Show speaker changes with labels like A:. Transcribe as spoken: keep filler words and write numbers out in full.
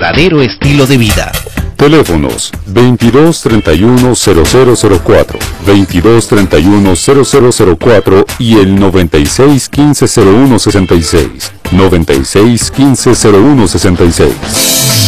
A: verdadero estilo de vida.
B: Teléfonos veintidós treinta y uno cero cero cero cuatro, veintidós treinta y uno cero cero cero cuatro y el noventa y seis quince cero uno sesenta y seis, noventa y seis quince cero uno sesenta y seis.